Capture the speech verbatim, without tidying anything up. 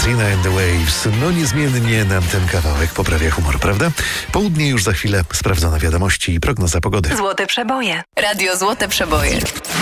Katrina and the Waves. No niezmiennie nam ten kawałek poprawia humor, prawda? Południe już za chwilę, sprawdzone wiadomości i prognoza pogody. Złote przeboje. Radio Złote Przeboje.